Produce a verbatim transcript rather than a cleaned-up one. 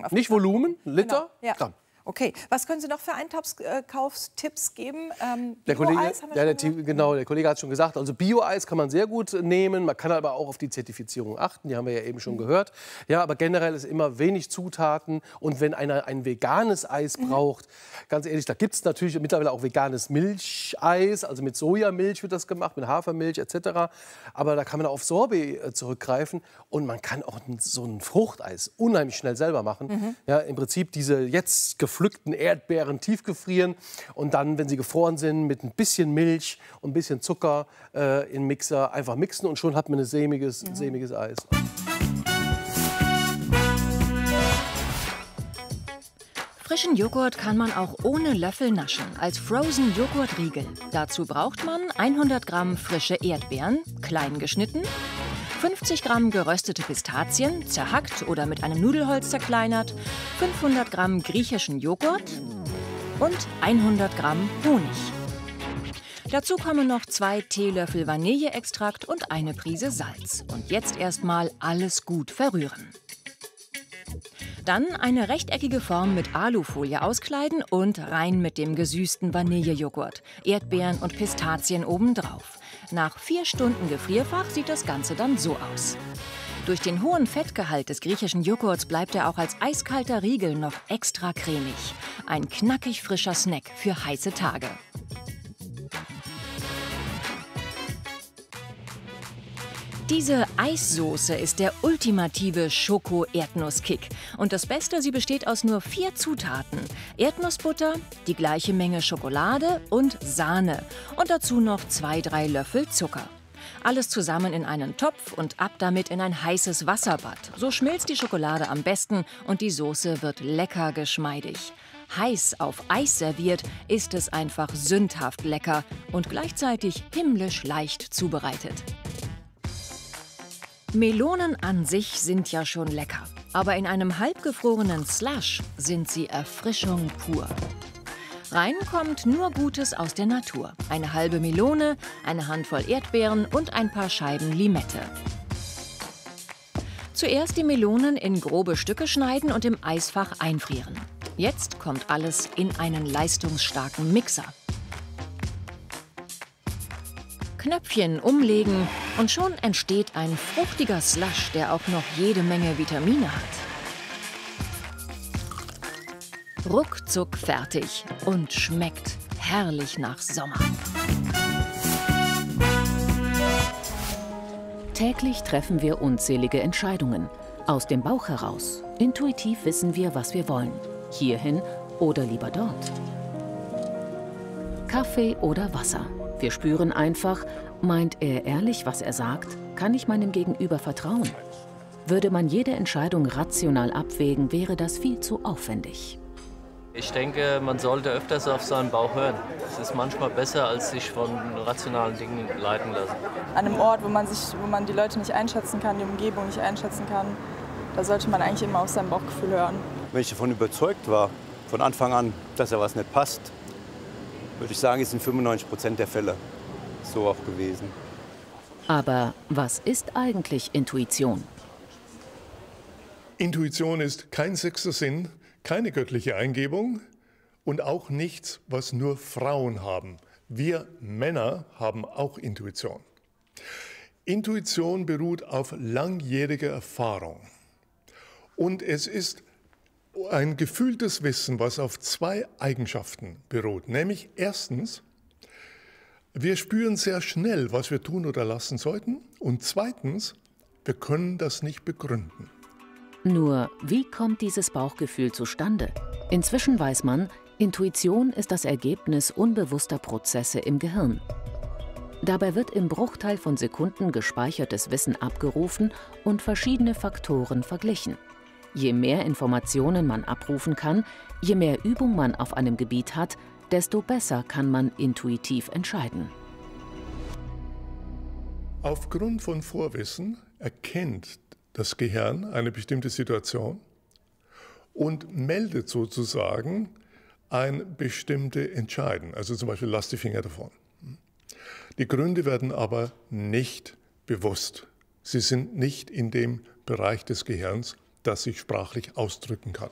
Auf Nicht Volumen, Liter, genau. Ja. Gramm. Okay, was können Sie noch für Einkaufstipps geben? Ähm, Der Kollege, Bio-Eis haben wir ja, schon der, genau, der Kollege hat es schon gesagt. Also Bio-Eis kann man sehr gut nehmen. Man kann aber auch auf die Zertifizierung achten. Die haben wir ja eben schon mhm. gehört. Ja, aber generell ist immer wenig Zutaten. Und wenn einer ein veganes Eis mhm. braucht, ganz ehrlich, da gibt es natürlich mittlerweile auch veganes Milcheis. Also mit Sojamilch wird das gemacht, mit Hafermilch et cetera. Aber da kann man auf Sorbet äh, zurückgreifen. Und man kann auch so ein Fruchteis unheimlich schnell selber machen. Mhm. Ja, im Prinzip diese jetzt gepflückten Erdbeeren tiefgefrieren und dann, wenn sie gefroren sind, mit ein bisschen Milch und ein bisschen Zucker äh, in den Mixer einfach mixen und schon hat man ein sämiges, mhm. sämiges Eis. Frischen Joghurt kann man auch ohne Löffel naschen, als Frozen Joghurtriegel. Dazu braucht man hundert Gramm frische Erdbeeren, klein geschnitten, fünfzig Gramm geröstete Pistazien, zerhackt oder mit einem Nudelholz zerkleinert, fünfhundert Gramm griechischen Joghurt und hundert Gramm Honig. Dazu kommen noch zwei Teelöffel Vanilleextrakt und eine Prise Salz. Und jetzt erstmal alles gut verrühren. Dann eine rechteckige Form mit Alufolie auskleiden und rein mit dem gesüßten Vanillejoghurt, Erdbeeren und Pistazien obendrauf. Nach vier Stunden Gefrierfach sieht das Ganze dann so aus. Durch den hohen Fettgehalt des griechischen Joghurts bleibt er auch als eiskalter Riegel noch extra cremig. Ein knackig frischer Snack für heiße Tage. Diese Eissoße ist der ultimative Schoko-Erdnuss-Kick. Und das Beste, sie besteht aus nur vier Zutaten. Erdnussbutter, die gleiche Menge Schokolade und Sahne. Und dazu noch zwei, drei Löffel Zucker. Alles zusammen in einen Topf und ab damit in ein heißes Wasserbad. So schmilzt die Schokolade am besten und die Soße wird lecker geschmeidig. Heiß auf Eis serviert, ist es einfach sündhaft lecker und gleichzeitig himmlisch leicht zubereitet. Melonen an sich sind ja schon lecker, aber in einem halbgefrorenen Slush sind sie Erfrischung pur. Rein kommt nur Gutes aus der Natur. Eine halbe Melone, eine Handvoll Erdbeeren und ein paar Scheiben Limette. Zuerst die Melonen in grobe Stücke schneiden und im Eisfach einfrieren. Jetzt kommt alles in einen leistungsstarken Mixer. Knöpfchen umlegen und schon entsteht ein fruchtiger Slush, der auch noch jede Menge Vitamine hat. Ruckzuck fertig und schmeckt herrlich nach Sommer. Täglich treffen wir unzählige Entscheidungen. Aus dem Bauch heraus. Intuitiv wissen wir, was wir wollen. Hierhin oder lieber dort. Kaffee oder Wasser. Wir spüren einfach, meint er ehrlich, was er sagt? Kann ich meinem Gegenüber vertrauen? Würde man jede Entscheidung rational abwägen, wäre das viel zu aufwendig. Ich denke, man sollte öfters auf seinen Bauch hören. Es ist manchmal besser, als sich von rationalen Dingen leiten lassen. An einem Ort, wo man, sich, wo man die Leute nicht einschätzen kann, die Umgebung nicht einschätzen kann, da sollte man eigentlich immer auf sein Bauchgefühl hören. Wenn ich davon überzeugt war, von Anfang an, dass ja was nicht passt, würde ich sagen, ist in fünfundneunzig Prozent der Fälle so auch gewesen. Aber was ist eigentlich Intuition? Intuition ist kein sechster Sinn, keine göttliche Eingebung und auch nichts, was nur Frauen haben. Wir Männer haben auch Intuition. Intuition beruht auf langjähriger Erfahrung. Und es ist ein gefühltes Wissen, was auf zwei Eigenschaften beruht. Nämlich erstens, wir spüren sehr schnell, was wir tun oder lassen sollten. Und zweitens, wir können das nicht begründen. Nur, wie kommt dieses Bauchgefühl zustande? Inzwischen weiß man, Intuition ist das Ergebnis unbewusster Prozesse im Gehirn. Dabei wird im Bruchteil von Sekunden gespeichertes Wissen abgerufen und verschiedene Faktoren verglichen. Je mehr Informationen man abrufen kann, je mehr Übung man auf einem Gebiet hat, desto besser kann man intuitiv entscheiden. Aufgrund von Vorwissen erkennt das Gehirn eine bestimmte Situation und meldet sozusagen ein bestimmtes Entscheiden. Also zum Beispiel, lass die Finger davon. Die Gründe werden aber nicht bewusst. Sie sind nicht in dem Bereich des Gehirns, das sich sprachlich ausdrücken kann.